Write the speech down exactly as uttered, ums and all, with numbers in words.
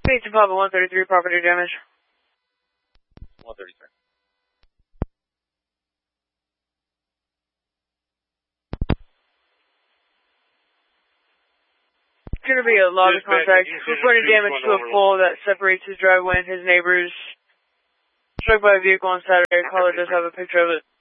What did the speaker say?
Pizza Papa one thirty-three, property damage. one thirty-three. It's going to be a lobby contact. Reporting damage to a pole that separates his driveway and his neighbors. Struck by a vehicle on Saturday. Caller does have a picture of it.